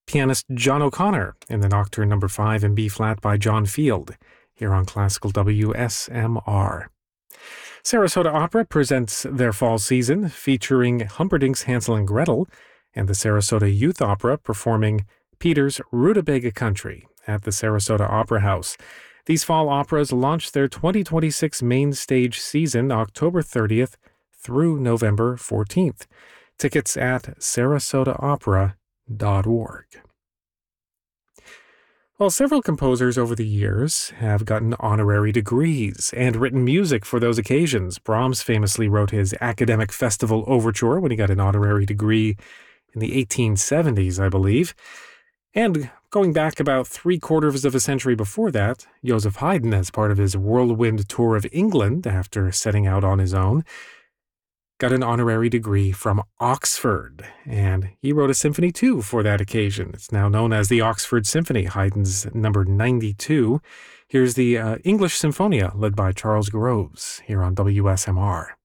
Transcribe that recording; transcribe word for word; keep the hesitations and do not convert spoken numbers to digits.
pianist John O'Connor in the Nocturne number five in B-flat by John Field, here on Classical W S M R. Sarasota Opera presents their fall season, featuring Humperdinck's Hansel and Gretel, and the Sarasota Youth Opera performing Peter's Rutabaga Country at the Sarasota Opera House. These fall operas launch their twenty twenty-six main stage season October thirtieth through November fourteenth. Tickets at sarasota opera dot org. Well, several composers over the years have gotten honorary degrees and written music for those occasions. Brahms famously wrote his Academic Festival Overture when he got an honorary degree in the eighteen seventies, I believe. And going back about three quarters of a century before that, Joseph Haydn, as part of his whirlwind tour of England after setting out on his own, got an honorary degree from Oxford, and he wrote a symphony too for that occasion. It's now known as the Oxford Symphony, Haydn's number ninety-two. Here's the uh, English Symphonia, led by Charles Groves, here on W S M R.